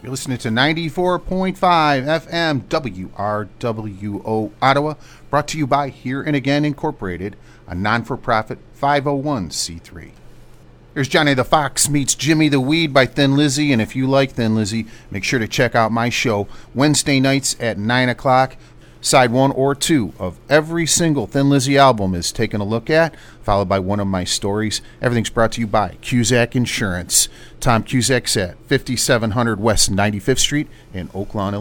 You're listening to 94.5 FM WRWO Ottawa, brought to you by Here and Again Incorporated, a non-for-profit 501c3. Here's Johnny the Fox meets Jimmy the Weed by Thin Lizzy, and if you like Thin Lizzy, make sure to check out my show Wednesday nights at 9 o'clock. Side 1 or 2 of every single Thin Lizzy album is taken a look at, followed by one of my stories. Everything's brought to you by Cusack Insurance. Tom Cusack's at 5700 West 95th Street in Oak Lawn, Illinois.